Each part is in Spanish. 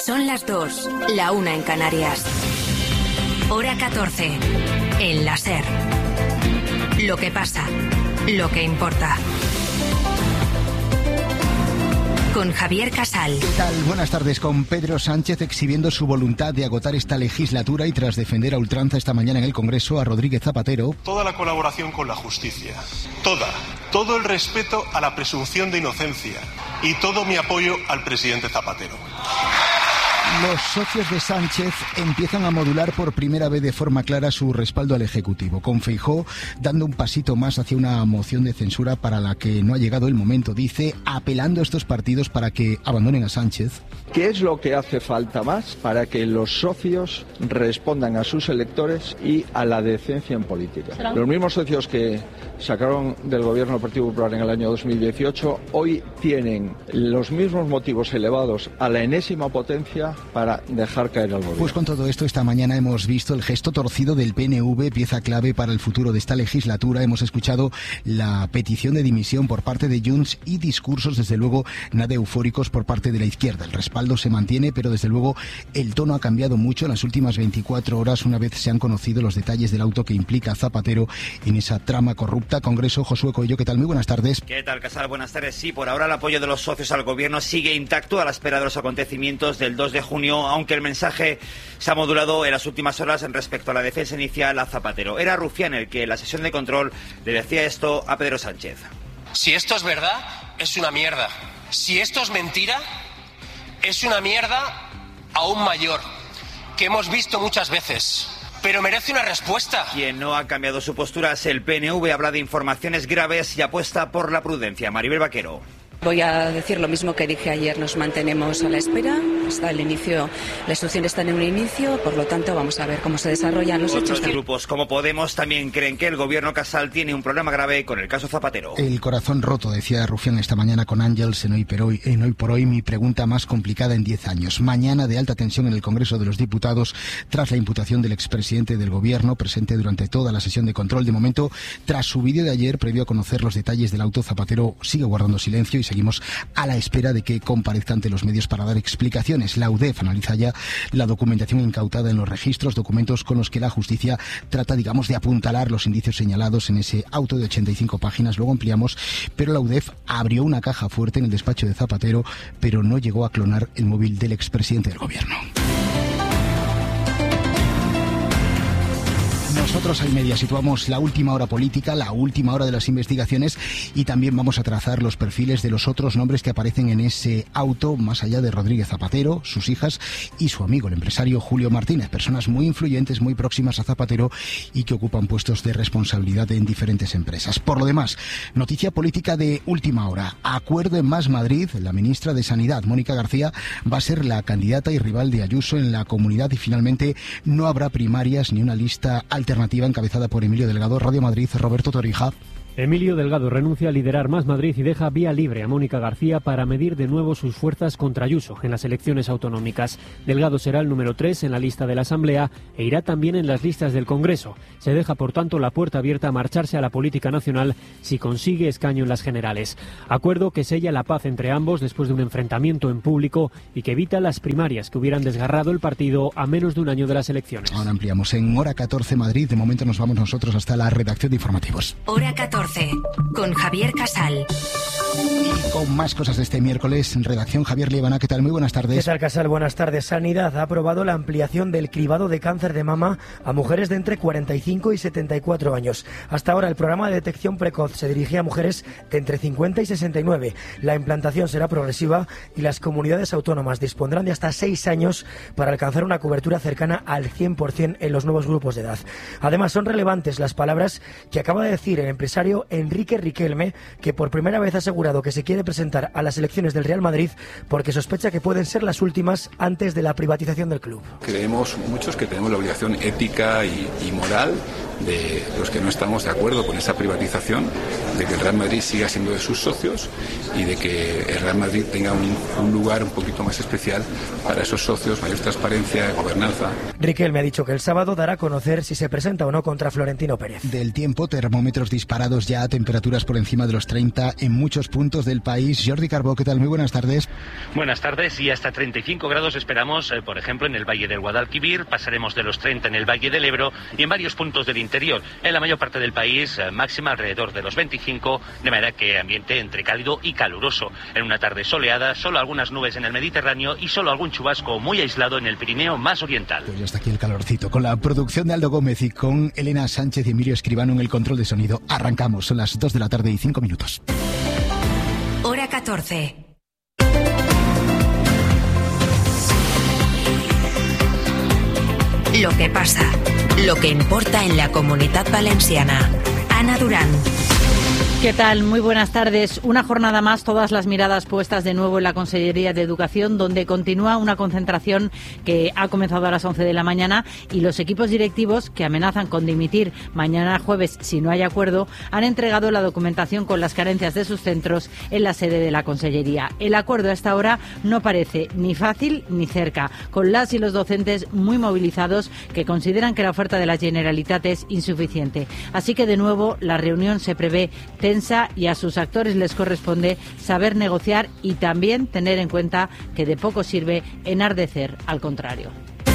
Son las 2, la 1 en Canarias. Hora 14, en la SER. Lo que pasa, lo que importa. Con Javier Casal. ¿Qué tal? Buenas tardes. Con Pedro Sánchez exhibiendo su voluntad de agotar esta legislatura y tras defender a ultranza esta mañana en el Congreso a Rodríguez Zapatero. Toda la colaboración con la justicia, todo el respeto a la presunción de inocencia y todo mi apoyo al presidente Zapatero. Los socios de Sánchez empiezan a modular por primera vez de forma clara su respaldo al Ejecutivo, con Feijóo dando un pasito más hacia una moción de censura para la que no ha llegado el momento, dice, apelando a estos partidos para que abandonen a Sánchez. ¿Qué es lo que hace falta más para que los socios respondan a sus electores y a la decencia en política? Los mismos socios que sacaron del gobierno del Partido Popular en el año 2018 hoy tienen los mismos motivos elevados a la enésima potencia para dejar caer al gobierno. Pues con todo esto, esta mañana hemos visto el gesto torcido del PNV, pieza clave para el futuro de esta legislatura. Hemos escuchado la petición de dimisión por parte de Junts y discursos, desde luego, nada eufóricos por parte de la izquierda. El respaldo se mantiene, pero desde luego el tono ha cambiado mucho en las últimas 24 horas, una vez se han conocido los detalles del auto que implica a Zapatero en esa trama corrupta. Congreso, Josué Coello, ¿qué tal? Muy buenas tardes. ¿Qué tal, Casal? Buenas tardes. Sí, por ahora el apoyo de los socios al gobierno sigue intacto a la espera de los acontecimientos del 2 de junio, aunque el mensaje se ha modulado en las últimas horas en respecto a la defensa inicial a Zapatero. Era Rufián el que en la sesión de control le decía esto a Pedro Sánchez. Si esto es verdad, es una mierda. Si esto es mentira, es una mierda aún mayor, que hemos visto muchas veces. Pero merece una respuesta. Quien no ha cambiado su postura es el PNV, habla de informaciones graves y apuesta por la prudencia. Maribel Vaquero. Voy a decir lo mismo que dije ayer, nos mantenemos a la espera, está el inicio, la instrucción está en un inicio, por lo tanto vamos a ver cómo se desarrollan los hechos. Otros grupos como Podemos también creen que el gobierno Casal tiene un problema grave con el caso Zapatero. El corazón roto, decía Rufián esta mañana con Ángels en Hoy por Hoy, mi pregunta más complicada en 10 años. Mañana de alta tensión en el Congreso de los Diputados tras la imputación del expresidente del gobierno, presente durante toda la sesión de control. De momento, tras su vídeo de ayer, previo a conocer los detalles del auto, Zapatero sigue guardando silencio y seguimos a la espera de que comparezca ante los medios para dar explicaciones. La UDEF analiza ya la documentación incautada en los registros, documentos con los que la justicia trata, digamos, de apuntalar los indicios señalados en ese auto de 85 páginas. Luego ampliamos, pero la UDEF abrió una caja fuerte en el despacho de Zapatero, pero no llegó a clonar el móvil del expresidente del gobierno. Nosotros al Media situamos la última hora política, la última hora de las investigaciones y también vamos a trazar los perfiles de los otros nombres que aparecen en ese auto, más allá de Rodríguez Zapatero, sus hijas y su amigo, el empresario Julio Martínez, personas muy influyentes, muy próximas a Zapatero y que ocupan puestos de responsabilidad en diferentes empresas. Por lo demás, noticia política de última hora. Acuerdo en Más Madrid, la ministra de Sanidad, Mónica García, va a ser la candidata y rival de Ayuso en la comunidad y finalmente no habrá primarias ni una lista alternativa encabezada por Emilio Delgado. Radio Madrid, Roberto Torija. Emilio Delgado renuncia a liderar Más Madrid y deja vía libre a Mónica García para medir de nuevo sus fuerzas contra Ayuso en las elecciones autonómicas. Delgado será el número 3 en la lista de la Asamblea e irá también en las listas del Congreso. Se deja, por tanto, la puerta abierta a marcharse a la política nacional si consigue escaño en las generales. Acuerdo que sella la paz entre ambos después de un enfrentamiento en público y que evita las primarias que hubieran desgarrado el partido a menos de un año de las elecciones. Ahora ampliamos en Hora 14 Madrid. De momento nos vamos nosotros hasta la redacción de informativos. Hora 14. Con Javier Casal. Y con más cosas de este miércoles, en redacción, Javier Liebana, ¿qué tal? Muy buenas tardes. ¿Qué tal, Casal? Buenas tardes. Sanidad ha aprobado la ampliación del cribado de cáncer de mama a mujeres de entre 45 y 74 años. Hasta ahora el programa de detección precoz se dirigía a mujeres de entre 50 y 69. La implantación será progresiva y las comunidades autónomas dispondrán de hasta 6 años para alcanzar una cobertura cercana al 100% en los nuevos grupos de edad. Además, son relevantes las palabras que acaba de decir el empresario Enrique Riquelme, que por primera vez ha asegurado que se quiere presentar a las elecciones del Real Madrid porque sospecha que pueden ser las últimas antes de la privatización del club. Creemos muchos que tenemos la obligación ética y moral de los que no estamos de acuerdo con esa privatización, de que el Real Madrid siga siendo de sus socios y de que el Real Madrid tenga un lugar un poquito más especial para esos socios, mayor transparencia, gobernanza. Riquelme ha dicho que el sábado dará a conocer si se presenta o no contra Florentino Pérez. Del tiempo, termómetros disparados ya temperaturas por encima de los 30 en muchos puntos del país. Jordi Carbó, ¿qué tal? Muy buenas tardes. Buenas tardes, y hasta 35 grados esperamos, por ejemplo, en el Valle del Guadalquivir. Pasaremos de los 30 en el Valle del Ebro y en varios puntos del interior. En la mayor parte del país, máxima alrededor de los 25, de manera que ambiente entre cálido y caluroso. En una tarde soleada, solo algunas nubes en el Mediterráneo y solo algún chubasco muy aislado en el Pirineo más oriental. Pues ya está aquí el calorcito. Con la producción de Aldo Gómez y con Elena Sánchez y Emilio Escribano en el control de sonido. Arrancamos, son las 2 de la tarde y 5 minutos. Hora 14. Lo que pasa, lo que importa en la Comunitat Valenciana. Ana Durán. ¿Qué tal? Muy buenas tardes. Una jornada más, todas las miradas puestas de nuevo en la Consellería de Educación, donde continúa una concentración que ha comenzado a las 11 de la mañana y los equipos directivos, que amenazan con dimitir mañana jueves si no hay acuerdo, han entregado la documentación con las carencias de sus centros en la sede de la Consellería. El acuerdo a esta hora no parece ni fácil ni cerca, con las y los docentes muy movilizados que consideran que la oferta de la Generalitat es insuficiente. Así que de nuevo la reunión se prevé tensa y a sus actores les corresponde saber negociar y también tener en cuenta que de poco sirve enardecer, al contrario.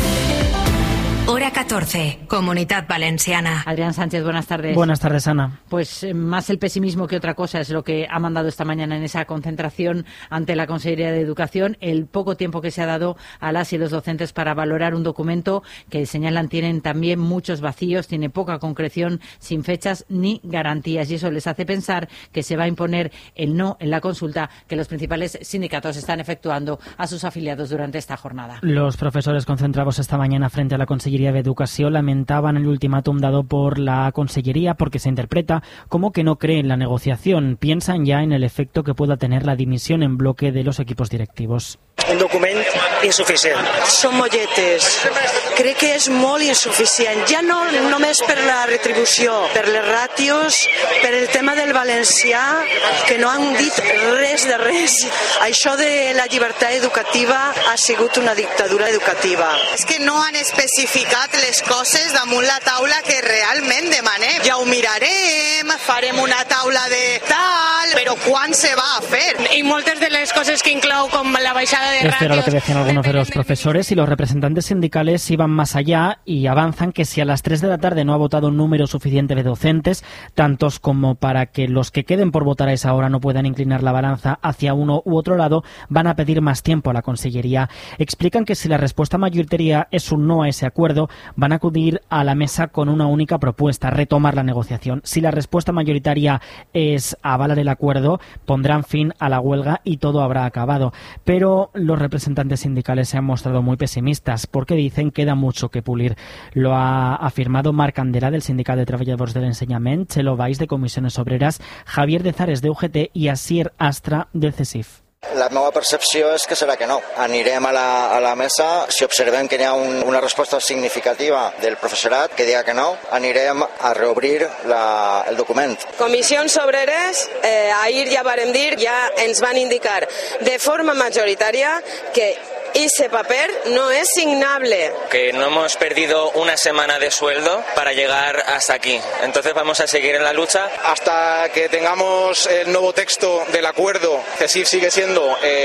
Hora 14, Comunitat Valenciana. Adrián Sánchez, buenas tardes. Buenas tardes, Ana. Pues más el pesimismo que otra cosa es lo que ha mandado esta mañana en esa concentración ante la Consellería de Educación, el poco tiempo que se ha dado a las y los docentes para valorar un documento que señalan tienen también muchos vacíos, tiene poca concreción, sin fechas ni garantías, y eso les hace pensar que se va a imponer el no en la consulta que los principales sindicatos están efectuando a sus afiliados durante esta jornada. Los profesores concentrados esta mañana frente a la Consellería de Educación lamentaban el ultimátum dado por la Consellería porque se interpreta como que no cree en la negociación. Piensan ya en el efecto que pueda tener la dimisión en bloque de los equipos directivos. Un document insuficient. Són molletes. Crec que és molt insuficient. Ja no només per la retribució, per les ràtios, per el tema del valencià, que no han dit res de res. Això de la llibertat educativa ha sigut una dictadura educativa. És que no han especificat les coses damunt la taula que realment demanem. Ja ho mirarem, farem una taula de tal, però quan se va a fer? I moltes de les coses que inclou, com la baixada de Esto era lo que decían algunos de los profesores, y los representantes sindicales iban más allá y avanzan que si a las 3 de la tarde no ha votado un número suficiente de docentes, tantos como para que los que queden por votar a esa hora no puedan inclinar la balanza hacia uno u otro lado, van a pedir más tiempo a la Consellería. Explican que si la respuesta mayoritaria es un no a ese acuerdo, van a acudir a la mesa con una única propuesta, retomar la negociación. Si la respuesta mayoritaria es avalar el acuerdo, pondrán fin a la huelga y todo habrá acabado. Pero los representantes sindicales se han mostrado muy pesimistas porque dicen que queda mucho que pulir. Lo ha afirmado Marc Candela del Sindicat de Treballadors de l'Ensenyament, Txelo Valls de Comissiones Obreras, Javier de Zares de UGT i Asier Astra del CESIF. La meva percepció és que serà que no. Anirem a la mesa, si observem que hi ha una resposta significativa del professorat que diga que no, anirem a reobrir el document. Comissions Obreres, ahir ja vàrem dir, ja ens van indicar de forma majoritària que ese papel no es signable. Que no hemos perdido una semana de sueldo para llegar hasta aquí. Entonces vamos a seguir en la lucha. Hasta que tengamos el nuevo texto del acuerdo, CESIF sigue siendo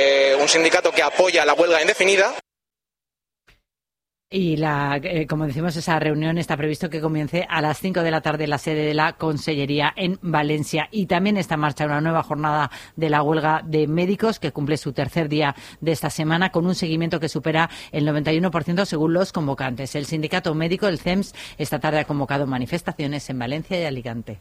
un sindicato que apoya la huelga indefinida. Y como decimos, esa reunión está previsto que comience a las 5 de la tarde en la sede de la Consellería en Valencia. Y también está en marcha una nueva jornada de la huelga de médicos que cumple su tercer día de esta semana con un seguimiento que supera el 91% según los convocantes. El sindicato médico, el CEMS, esta tarde ha convocado manifestaciones en Valencia y Alicante.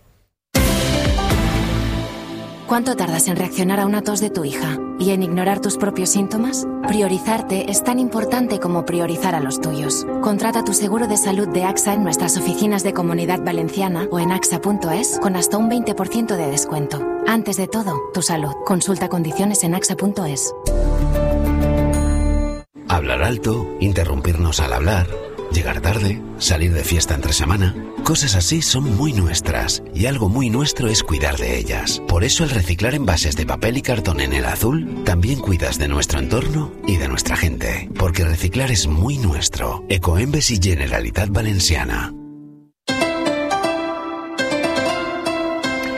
¿Cuánto tardas en reaccionar a una tos de tu hija y en ignorar tus propios síntomas? Priorizarte es tan importante como priorizar a los tuyos. Contrata tu seguro de salud de AXA en nuestras oficinas de Comunidad Valenciana o en axa.es con hasta un 20% de descuento. Antes de todo, tu salud. Consulta condiciones en axa.es. Hablar alto, interrumpirnos al hablar, llegar tarde, salir de fiesta entre semana. Cosas así son muy nuestras y algo muy nuestro es cuidar de ellas. Por eso al reciclar envases de papel y cartón en el azul, también cuidas de nuestro entorno y de nuestra gente. Porque reciclar es muy nuestro. Ecoembes y Generalitat Valenciana.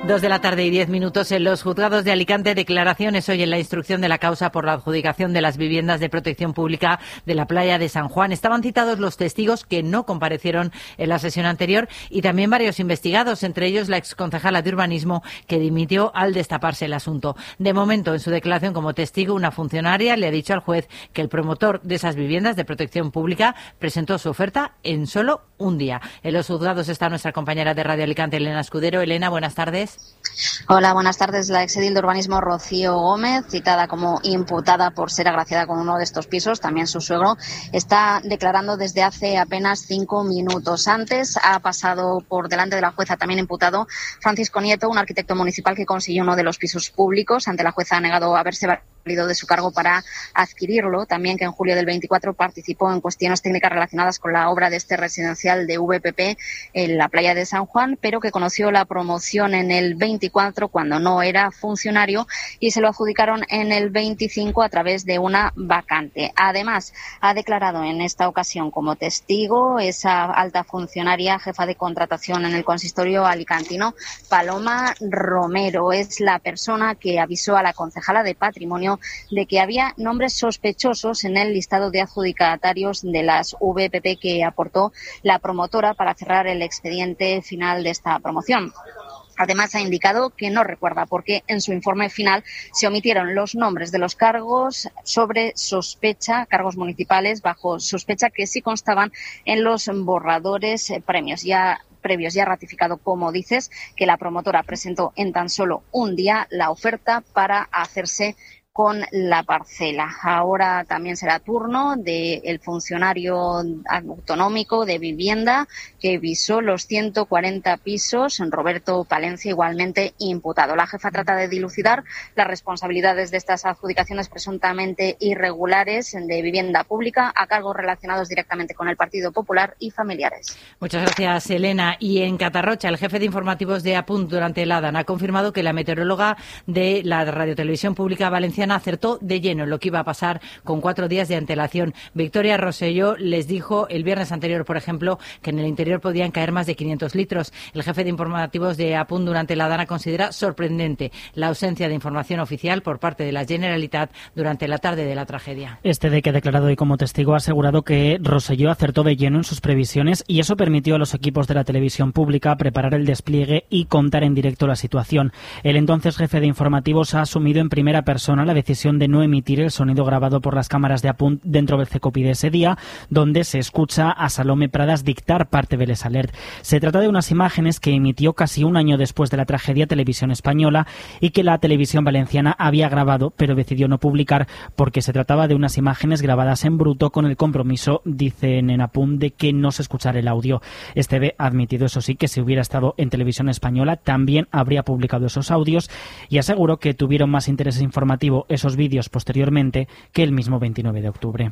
2:10 en los juzgados de Alicante. Declaraciones hoy en la instrucción de la causa por la adjudicación de las viviendas de protección pública de la playa de San Juan. Estaban citados los testigos que no comparecieron en la sesión anterior y también varios investigados, entre ellos la exconcejala de urbanismo que dimitió al destaparse el asunto. De momento, en su declaración como testigo, una funcionaria le ha dicho al juez que el promotor de esas viviendas de protección pública presentó su oferta en solo un día. En los juzgados está nuestra compañera de Radio Alicante, Elena Escudero. Elena, buenas tardes. Hola, buenas tardes. La exedil de urbanismo Rocío Gómez, citada como imputada por ser agraciada con uno de estos pisos, también su suegro, está declarando desde hace apenas 5 minutos. Antes ha pasado por delante de la jueza también imputado Francisco Nieto, un arquitecto municipal que consiguió uno de los pisos públicos. Ante la jueza ha negado haberse valido de su cargo para adquirirlo. También que en julio del 24 participó en cuestiones técnicas relacionadas con la obra de este residencial de VPP en la playa de San Juan, pero que conoció la promoción en el 24 cuando no era funcionario y se lo adjudicaron en el 25 a través de una vacante. Además, ha declarado en esta ocasión como testigo esa alta funcionaria jefa de contratación en el consistorio alicantino, Paloma Romero. Es la persona que avisó a la concejala de Patrimonio de que había nombres sospechosos en el listado de adjudicatarios de las VPP que aportó la promotora para cerrar el expediente final de esta promoción. Además, ha indicado que no recuerda por qué en su informe final se omitieron los nombres de los cargos sobre sospecha, cargos municipales bajo sospecha, que sí constaban en los borradores previos. Ya ha ratificado, como dices, que la promotora presentó en tan solo un día la oferta para hacerse con la parcela. Ahora también será turno del funcionario autonómico de vivienda que visó los 140 pisos, Roberto Palencia, igualmente imputado. La jefa trata de dilucidar las responsabilidades de estas adjudicaciones presuntamente irregulares de vivienda pública a cargos relacionados directamente con el Partido Popular y familiares. Muchas gracias, Elena. Y en Catarrocha, el jefe de informativos de APUNT durante el ADAN ha confirmado que la meteoróloga de la Radiotelevisión Pública Valenciana acertó de lleno lo que iba a pasar con 4 días de antelación. Victoria Rosselló les dijo el viernes anterior, por ejemplo, que en el interior podían caer más de 500 litros. El jefe de informativos de APUNT durante la DANA considera sorprendente la ausencia de información oficial por parte de la Generalitat durante la tarde de la tragedia. Este de que ha declarado hoy como testigo ha asegurado que Rosselló acertó de lleno en sus previsiones y eso permitió a los equipos de la televisión pública preparar el despliegue y contar en directo la situación. El entonces jefe de informativos ha asumido en primera persona la decisión de no emitir el sonido grabado por las cámaras de APUNT dentro del CECOPI de ese día, donde se escucha a Salome Pradas dictar parte del alert. Se trata de unas imágenes que emitió casi un año después de la tragedia Televisión Española y que la televisión valenciana había grabado, pero decidió no publicar porque se trataba de unas imágenes grabadas en bruto con el compromiso, dicen en APUNT, de que no se escuchara el audio. Esteve ha admitido, eso sí, que si hubiera estado en Televisión Española también habría publicado esos audios y aseguró que tuvieron más interés informativo esos vídeos posteriormente que el mismo 29 de octubre.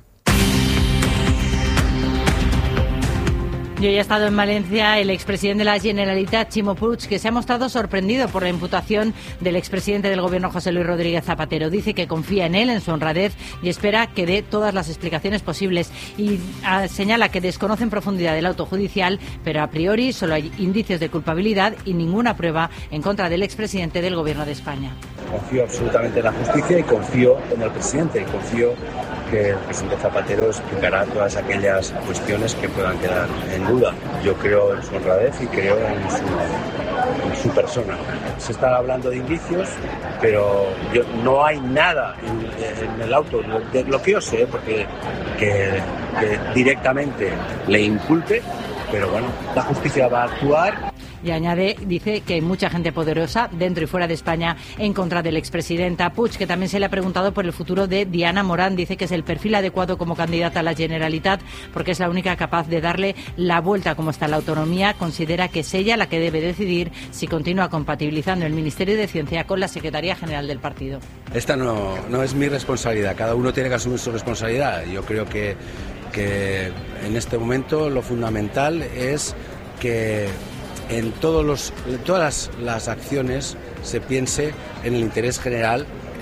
Y hoy ha estado en Valencia el expresidente de la Generalitat, Ximo Puig, que se ha mostrado sorprendido por la imputación del expresidente del Gobierno, José Luis Rodríguez Zapatero. Dice que confía en él, en su honradez, y espera que dé todas las explicaciones posibles. Y señala que desconoce en profundidad el auto judicial, pero a priori solo hay indicios de culpabilidad y ninguna prueba en contra del expresidente del Gobierno de España. Confío absolutamente en la justicia y confío en el presidente. Y confío que el presidente Zapatero explicará todas aquellas cuestiones que puedan quedar en duda. Yo creo en su honradez y creo en su persona. Se está hablando de indicios, pero no hay nada en el auto, lo que yo sé, porque que directamente le inculpe, pero bueno, la justicia va a actuar. Y añade, dice que hay mucha gente poderosa dentro y fuera de España en contra del expresidenta Puig, que también se le ha preguntado por el futuro de Diana Morán. Dice que es el perfil adecuado como candidata a la Generalitat porque es la única capaz de darle la vuelta como está la autonomía. Considera que es ella la que debe decidir si continúa compatibilizando el Ministerio de Ciencia con la Secretaría General del partido. Esta no es mi responsabilidad, cada uno tiene que asumir su responsabilidad. Yo creo que en este momento lo fundamental es que en todas las acciones se piense en el interés general,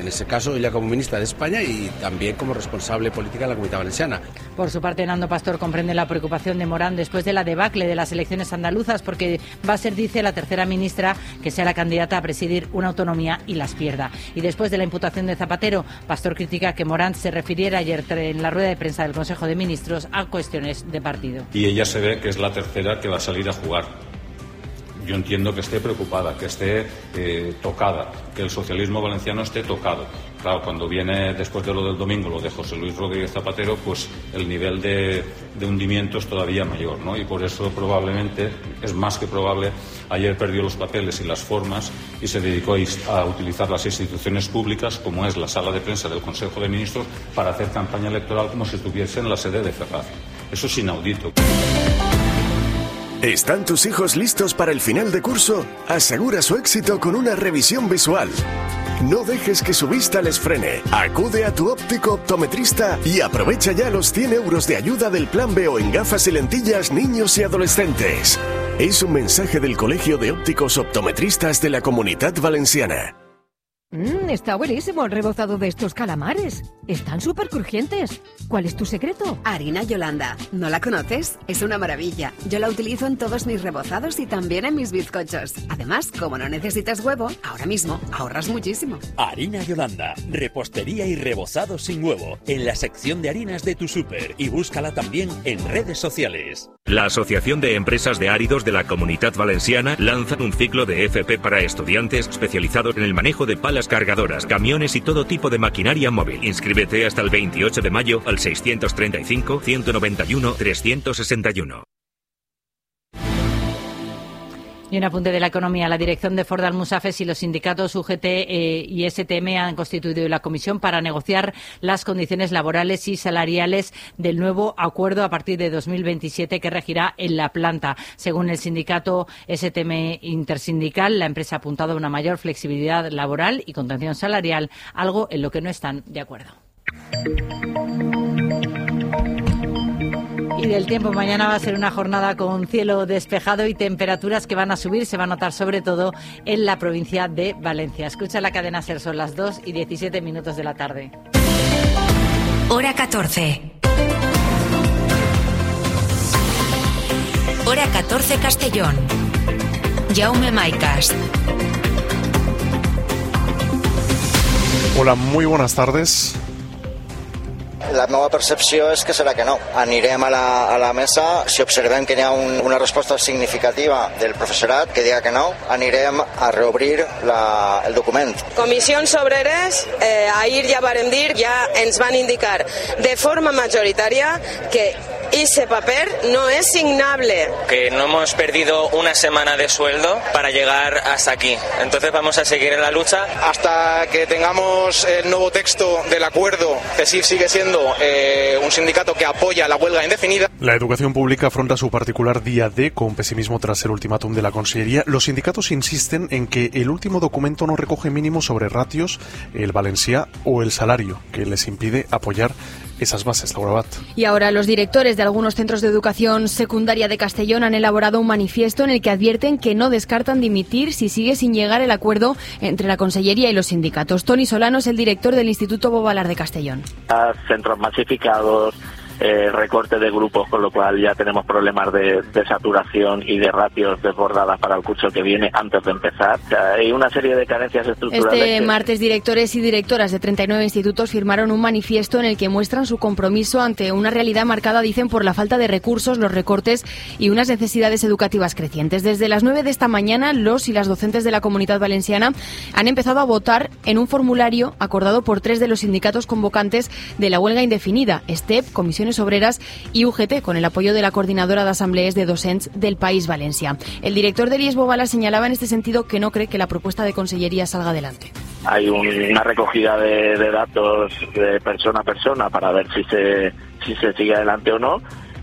En ese caso, ella como ministra de España y también como responsable política de la Comunidad Valenciana. Por su parte, Nando Pastor comprende la preocupación de Morán después de la debacle de las elecciones andaluzas, porque va a ser, dice, la tercera ministra que sea la candidata a presidir una autonomía y las pierda. Y después de la imputación de Zapatero, Pastor critica que Morán se refiriera ayer en la rueda de prensa del Consejo de Ministros a cuestiones de partido. Y ella se ve que es la tercera que va a salir a jugar. Yo entiendo que esté preocupada, que esté tocada, que el socialismo valenciano esté tocado. Claro, cuando viene después de lo del domingo, lo de José Luis Rodríguez Zapatero, pues el nivel de hundimiento es todavía mayor, ¿no? Y por eso probablemente, es más que probable, ayer perdió los papeles y las formas y se dedicó a utilizar las instituciones públicas, como es la sala de prensa del Consejo de Ministros, para hacer campaña electoral como si estuviese en la sede de Ferraz. Eso es inaudito. ¿Están tus hijos listos para el final de curso? Asegura su éxito con una revisión visual. No dejes que su vista les frene. Acude a tu óptico optometrista y aprovecha ya los 100 euros de ayuda del Plan B en gafas y lentillas niños y adolescentes. Es un mensaje del Colegio de Ópticos Optometristas de la Comunidad Valenciana. Está buenísimo el rebozado de estos calamares. Están súper crujientes. ¿Cuál es tu secreto? Harina Yolanda. ¿No la conoces? Es una maravilla. Yo la utilizo en todos mis rebozados y también en mis bizcochos. Además, como no necesitas huevo, ahora mismo ahorras muchísimo. Harina Yolanda. Repostería y rebozado sin huevo. En la sección de harinas de tu súper. Y búscala también en redes sociales. La Asociación de Empresas de Áridos de la Comunidad Valenciana lanza un ciclo de FP para estudiantes especializados en el manejo de palas cargadoras, camiones y todo tipo de maquinaria móvil. Inscríbete hasta el 28 de mayo al 635-191-361. Y un apunte de la economía. La dirección de Ford Almusafes y los sindicatos UGT y STM han constituido la comisión para negociar las condiciones laborales y salariales del nuevo acuerdo a partir de 2027 que regirá en la planta. Según el sindicato STM Intersindical, la empresa ha apuntado a una mayor flexibilidad laboral y contención salarial, algo en lo que no están de acuerdo. Y del tiempo, mañana va a ser una jornada con cielo despejado y temperaturas que van a subir, se va a notar sobre todo en la provincia de Valencia. Escucha la cadena SER, son las 2:17 de la tarde. Hora 14. Hora 14 Castellón. Jaume Maicas. Hola, muy buenas tardes. La meva percepció és que serà que no. Anirem a la mesa, si observem que hi ha una resposta significativa del professorat que diga que no, anirem a reobrir el document. Comissions Obreres, ahir ja vàrem dir, ja ens van indicar de forma majoritària que ese papel no es signable. Que no hemos perdido una semana de sueldo para llegar hasta aquí. Entonces vamos a seguir en la lucha. Hasta que tengamos el nuevo texto del acuerdo, CESIF sigue siendo un sindicato que apoya la huelga indefinida. La educación pública afronta su particular día D con pesimismo tras el ultimátum de la Consellería. Los sindicatos insisten en que el último documento no recoge mínimos sobre ratios, el valencià o el salario, que les impide apoyar esas bases, Laura Bat. Y ahora los directores de algunos centros de educación secundaria de Castellón han elaborado un manifiesto en el que advierten que no descartan dimitir si sigue sin llegar el acuerdo entre la Consellería y los sindicatos. Toni Solano es el director del Instituto Bovalar de Castellón. Centros masificados, recorte de grupos, con lo cual ya tenemos problemas de saturación y de ratios desbordadas para el curso que viene antes de empezar. O sea, hay una serie de carencias estructurales. Este martes, directores y directoras de 39 institutos firmaron un manifiesto en el que muestran su compromiso ante una realidad marcada, dicen, por la falta de recursos, los recortes y unas necesidades educativas crecientes. Desde las 9 de esta mañana, los y las docentes de la Comunidad Valenciana han empezado a votar en un formulario acordado por 3 de los sindicatos convocantes de la huelga indefinida, STEP, Comisiones Obreras y UGT, con el apoyo de la Coordinadora de Asamblees de Docents del País Valencia. El director del IES Bovalar señalaba en este sentido que no cree que la propuesta de Consellería salga adelante. Hay una recogida de datos de persona a persona para ver si se sigue adelante o no,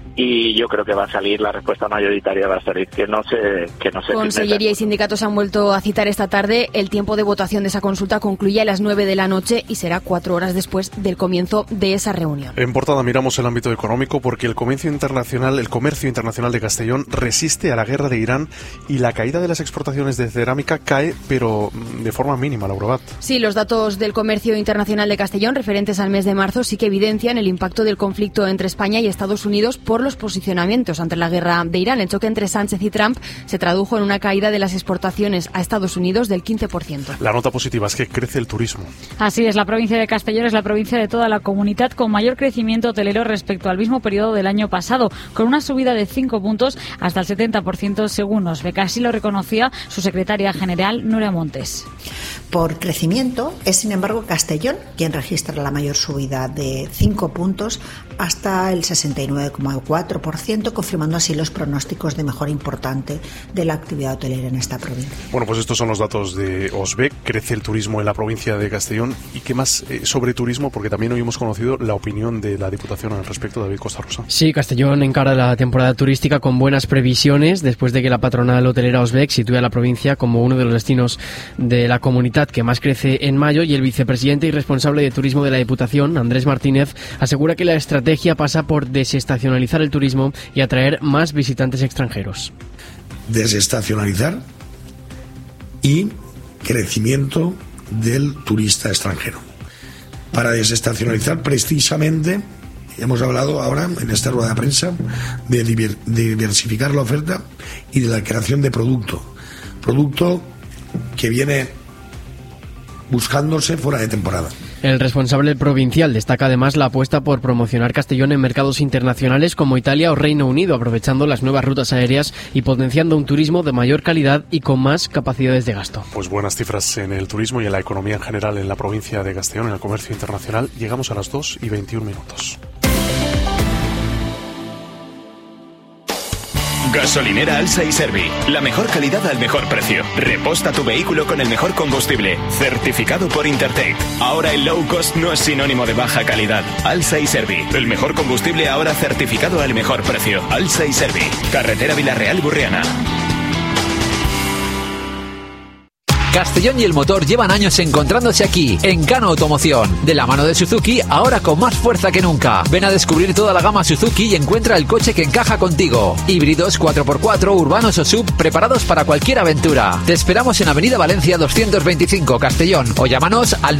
y yo creo que va a salir, la respuesta mayoritaria va a salir que no se Consellería y sindicatos han vuelto a citar esta tarde. El tiempo de votación de esa consulta concluye a las 9 de la noche y será 4 horas después del comienzo de esa reunión. En portada miramos el ámbito económico porque el comercio internacional de Castellón resiste a la guerra de Irán y la caída de las exportaciones de cerámica cae, pero de forma mínima, Laura Abad. Sí, los datos del comercio internacional de Castellón referentes al mes de marzo sí que evidencian el impacto del conflicto entre España y Estados Unidos por los posicionamientos ante la guerra de Irán. El choque entre Sánchez y Trump se tradujo en una caída de las exportaciones a Estados Unidos del 15%. La nota positiva es que crece el turismo. Así es, la provincia de Castellón es la provincia de toda la comunidad con mayor crecimiento hotelero respecto al mismo periodo del año pasado, con una subida de 5 puntos hasta el 70% según Osbec. Así lo reconocía su secretaria general, Nuria Montes. Por crecimiento, es sin embargo Castellón quien registra la mayor subida de 5 puntos hasta el 69,4%, confirmando así los pronósticos de mejora importante de la actividad hotelera en esta provincia. Bueno, pues estos son los datos de Osbec. Crece el turismo en la provincia de Castellón. ¿Y qué más sobre turismo? Porque también hoy hemos conocido la opinión de la Diputación al respecto, David Costa Rosa. Sí, Castellón encara la temporada turística con buenas previsiones después de que la patronal hotelera Osbec sitúe a la provincia como uno de los destinos de la comunidad que más crece en mayo, y el vicepresidente y responsable de turismo de la Diputación, Andrés Martínez, asegura que la estrategia pasa por desestacionalizar el turismo y atraer más visitantes extranjeros. Desestacionalizar y crecimiento del turista extranjero. Para desestacionalizar, precisamente, hemos hablado ahora en esta rueda de prensa de diversificar la oferta y de la creación de producto que viene buscándose fuera de temporada. El responsable provincial destaca además la apuesta por promocionar Castellón en mercados internacionales como Italia o Reino Unido, aprovechando las nuevas rutas aéreas y potenciando un turismo de mayor calidad y con más capacidades de gasto. Pues buenas cifras en el turismo y en la economía en general en la provincia de Castellón, en el comercio internacional. Llegamos a las 2:21. Gasolinera Alsa y Servi. La mejor calidad al mejor precio. Reposta tu vehículo con el mejor combustible. Certificado por Intertech. Ahora el low cost no es sinónimo de baja calidad. Alsa y Servi. El mejor combustible ahora certificado al mejor precio. Alsa y Servi. Carretera Villarreal-Burriana. Castellón y el motor llevan años encontrándose aquí, en Cano Automoción. De la mano de Suzuki, ahora con más fuerza que nunca. Ven a descubrir toda la gama Suzuki y encuentra el coche que encaja contigo. Híbridos, 4x4, urbanos o sub, preparados para cualquier aventura. Te esperamos en Avenida Valencia 225, Castellón, o llámanos al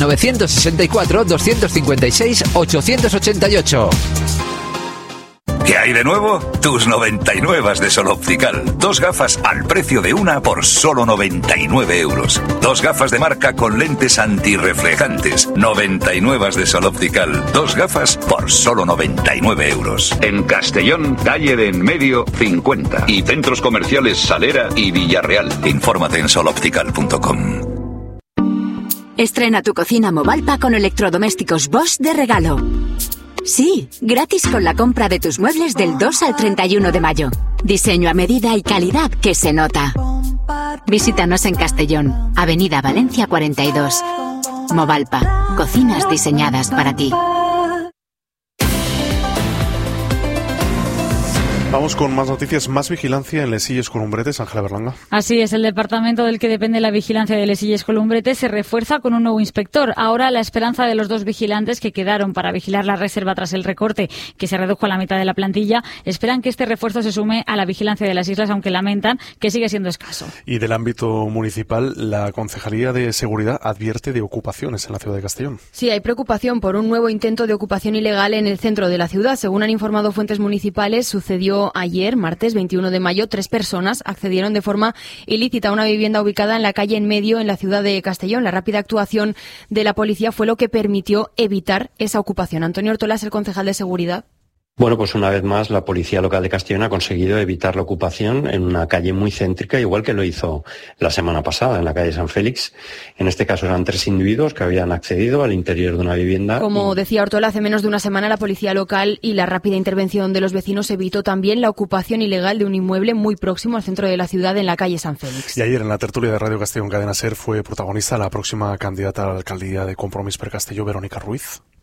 964-256-888. ¿Qué hay de nuevo? Tus 99 de Sol Optical. 2 gafas al precio de una por solo 99 euros. 2 gafas de marca con lentes antirreflejantes. 99 de Sol Optical. 2 gafas por solo 99 euros. En Castellón, calle de En Medio 50. Y centros comerciales Salera y Villarreal. Infórmate en soloptical.com. Estrena tu cocina Movalpa con electrodomésticos Bosch de regalo. Sí, gratis con la compra de tus muebles del 2 al 31 de mayo. Diseño a medida y calidad que se nota. Visítanos en Castellón, Avenida Valencia 42. Movalpa, cocinas diseñadas para ti. Vamos con más noticias, más vigilancia en Les Illes Columbretes. Ángela Berlanga. Así es, el departamento del que depende la vigilancia de Les Illes Columbretes se refuerza con un nuevo inspector. Ahora la esperanza de los 2 vigilantes que quedaron para vigilar la reserva tras el recorte, que se redujo a la mitad de la plantilla, esperan que este refuerzo se sume a la vigilancia de las islas, aunque lamentan que sigue siendo escaso. Y del ámbito municipal, la Concejalía de Seguridad advierte de ocupaciones en la ciudad de Castellón. Sí, hay preocupación por un nuevo intento de ocupación ilegal en el centro de la ciudad. Según han informado fuentes municipales, sucedió ayer, martes 21 de mayo, 3 personas accedieron de forma ilícita a una vivienda ubicada en la calle En Medio, en la ciudad de Castellón. La rápida actuación de la policía fue lo que permitió evitar esa ocupación. Antonio Ortola es el concejal de Seguridad. Bueno, pues una vez más la Policía Local de Castellón ha conseguido evitar la ocupación en una calle muy céntrica, igual que lo hizo la semana pasada en la calle San Félix. En este caso eran 3 individuos que habían accedido al interior de una vivienda. Como decía Ortola, hace menos de una semana la Policía Local y la rápida intervención de los vecinos evitó también la ocupación ilegal de un inmueble muy próximo al centro de la ciudad, en la calle San Félix. Y ayer en la tertulia de Radio Castellón Cadena SER fue protagonista la próxima candidata a la alcaldía de Compromís per Castelló, Verónica Ruiz.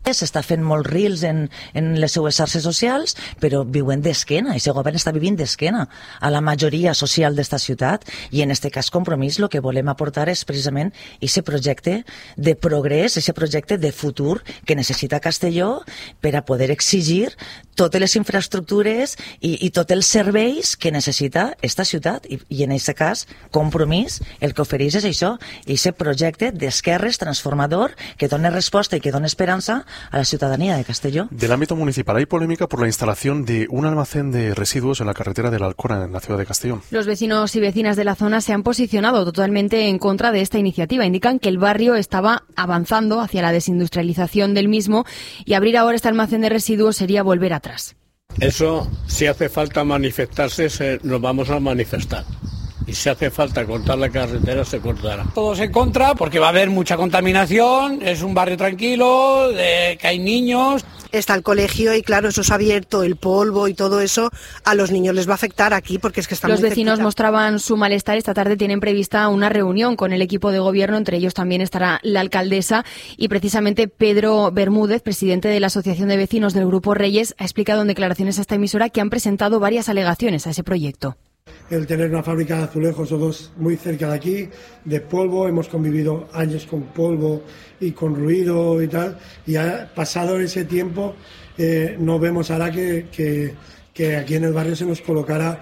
S'està fent molts reels en les seues xarxes socials, però viuen d'esquena, i el govern està vivint d'esquena a la majoria social d'esta ciutat, i en aquest cas Compromís el que volem aportar és precisament aquest projecte de progrés, aquest projecte de futur que necessita Castelló per a poder exigir totes les infraestructures i tots els serveis que necessita esta ciutat, i en aquest cas Compromís el que ofereix és això, aquest projecte d'esquerres transformador que dona resposta i que dona esperança a la ciudadanía de Castelló. Del ámbito municipal hay polémica por la instalación de un almacén de residuos en la carretera de la Alcora, en la ciudad de Castellón. Los vecinos y vecinas de la zona se han posicionado totalmente en contra de esta iniciativa. Indican que el barrio estaba avanzando hacia la desindustrialización del mismo y abrir ahora este almacén de residuos sería volver atrás. Eso, si hace falta manifestarse, nos vamos a manifestar. Y si hace falta cortar la carretera, se cortará. Todos en contra porque va a haber mucha contaminación, es un barrio tranquilo, que hay niños. Está el colegio y claro, eso es abierto, el polvo y todo eso, a los niños les va a afectar aquí porque es que están Los muy vecinos cerquita. mostraban su malestar. Esta tarde tienen prevista una reunión con el equipo de gobierno, entre ellos también estará la alcaldesa, y precisamente Pedro Bermúdez, presidente de la Asociación de Vecinos del Grupo Reyes, ha explicado en declaraciones a esta emisora que han presentado varias alegaciones a ese proyecto. El tener una fábrica de azulejos o dos muy cerca de aquí, de polvo, hemos convivido años con polvo y con ruido y tal, y ha pasado ese tiempo, no vemos ahora que aquí en el barrio se nos colocara,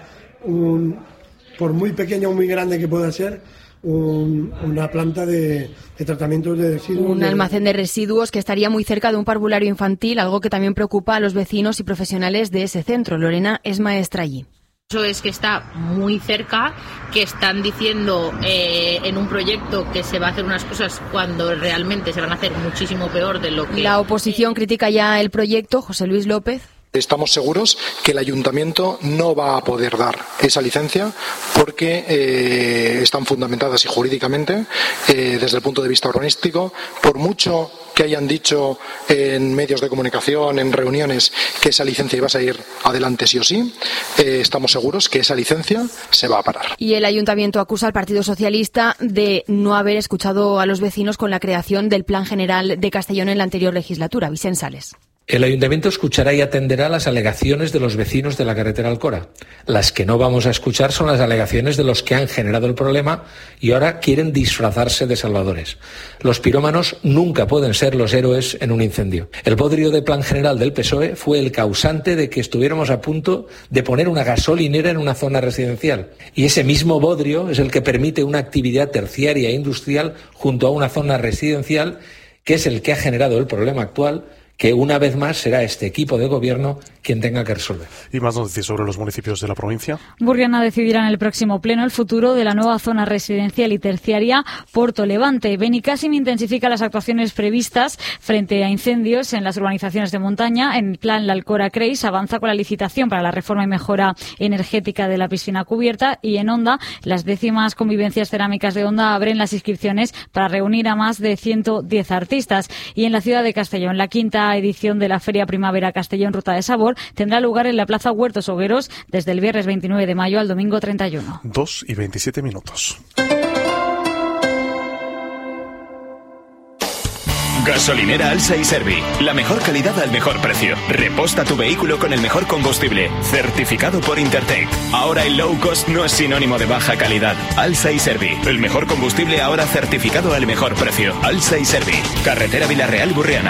por muy pequeño o muy grande que pueda ser, una planta de tratamiento de residuos. Un almacén de residuos que estaría muy cerca de un parvulario infantil, algo que también preocupa a los vecinos y profesionales de ese centro. Lorena es maestra allí. Eso es que está muy cerca, que están diciendo en un proyecto que se va a hacer unas cosas cuando realmente se van a hacer muchísimo peor de lo que... La oposición critica ya el proyecto. José Luis López. Estamos seguros que el ayuntamiento no va a poder dar esa licencia porque están fundamentadas y jurídicamente desde el punto de vista urbanístico. Por mucho que hayan dicho en medios de comunicación, en reuniones, que esa licencia iba a salir adelante sí o sí, estamos seguros que esa licencia se va a parar. Y el ayuntamiento acusa al Partido Socialista de no haber escuchado a los vecinos con la creación del Plan General de Castellón en la anterior legislatura. Vicent Sales. El ayuntamiento escuchará y atenderá las alegaciones de los vecinos de la carretera Alcora. Las que no vamos a escuchar son las alegaciones de los que han generado el problema y ahora quieren disfrazarse de salvadores. Los pirómanos nunca pueden ser los héroes en un incendio. El bodrio de Plan General del PSOE fue el causante de que estuviéramos a punto de poner una gasolinera en una zona residencial. Y ese mismo bodrio es el que permite una actividad terciaria e industrial junto a una zona residencial, que es el que ha generado el problema actual, que una vez más será este equipo de gobierno quien tenga que resolver. Y más noticias sobre los municipios de la provincia. Burriana decidirá en el próximo pleno el futuro de la nueva zona residencial y terciaria Porto Levante. Benicàssim intensifica las actuaciones previstas frente a incendios en las urbanizaciones de montaña. En plan, la Alcora Creis avanza con la licitación para la reforma y mejora energética de la piscina cubierta, y en Onda, las 10ª convivencias cerámicas de Onda abren las inscripciones para reunir a más de 110 artistas. Y en la ciudad de Castellón, la 5ª edición de la Feria Primavera Castellón Ruta de Sabor tendrá lugar en la Plaza Huertos Hogueros desde el viernes 29 de mayo al domingo 31. 2:27. Gasolinera Alsa y Servi. La mejor calidad al mejor precio. Reposta tu vehículo con el mejor combustible. Certificado por Intertech. Ahora el low cost no es sinónimo de baja calidad. Alsa y Servi. El mejor combustible ahora certificado al mejor precio. Alsa y Servi. Carretera Villarreal Burriana.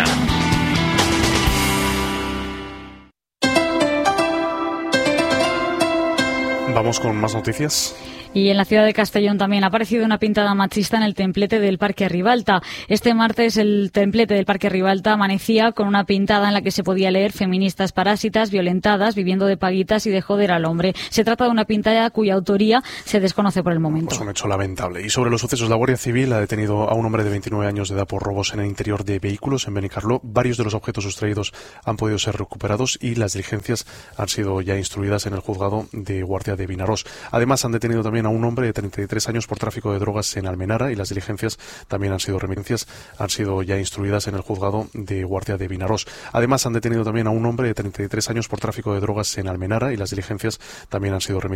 Vamos con más noticias. Y en la ciudad de Castellón también ha aparecido una pintada machista en el templete del Parque Ribalta. Este martes el templete del Parque Ribalta amanecía con una pintada en la que se podía leer: feministas parásitas, violentadas, viviendo de paguitas y de joder al hombre. Se trata de una pintada cuya autoría se desconoce por el momento. Es un hecho lamentable. Y sobre los sucesos, la Guardia Civil ha detenido a un hombre de 29 años de edad por robos en el interior de vehículos en Benicarló. Varios de los objetos sustraídos han podido ser recuperados y las diligencias han sido ya instruidas en el juzgado de guardia de Vinarós. Además, han detenido también a un hombre de 33 años por tráfico de drogas en Almenara, y las diligencias también han sido ya instruidas en el juzgado de guardia de Vinarós. Además, han detenido también a un hombre de 33 años por tráfico de drogas en Almenara, y las diligencias también han sido remitidas